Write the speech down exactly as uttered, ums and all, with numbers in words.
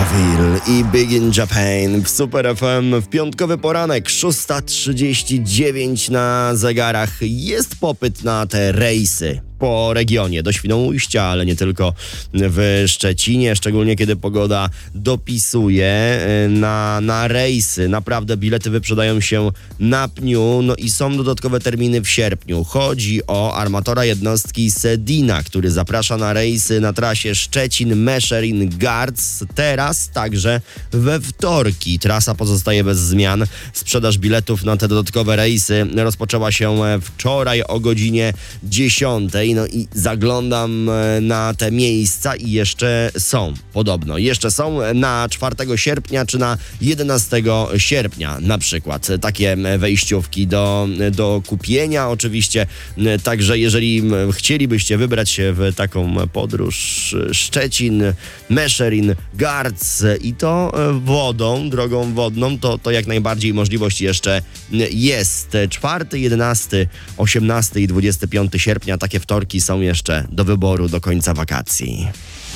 Will i Big in Japan w Super F M w piątkowy poranek, szósta trzydzieści dziewięć na zegarach. Jest popyt na te rejsy po regionie, do Świnoujścia, ale nie tylko, w Szczecinie, szczególnie kiedy pogoda dopisuje na, na rejsy. Naprawdę bilety wyprzedają się na pniu, no i są dodatkowe terminy w sierpniu. Chodzi o armatora jednostki Sedina, który zaprasza na rejsy na trasie Szczecin-Meszyn-Garc. Teraz także we wtorki. Trasa pozostaje bez zmian. Sprzedaż biletów na te dodatkowe rejsy rozpoczęła się wczoraj o godzinie dziesiątej. No i zaglądam na te miejsca i jeszcze są, podobno, jeszcze są na czwartego sierpnia czy na jedenastego sierpnia na przykład. Takie wejściówki do, do kupienia oczywiście. Także jeżeli chcielibyście wybrać się w taką podróż Szczecin, Meszyn, Garc i to wodą, drogą wodną, to, to jak najbardziej możliwość jeszcze jest. czwarty, jedenasty, osiemnasty i dwudziesty piąty sierpnia, takie wtorki są jeszcze do wyboru do końca wakacji.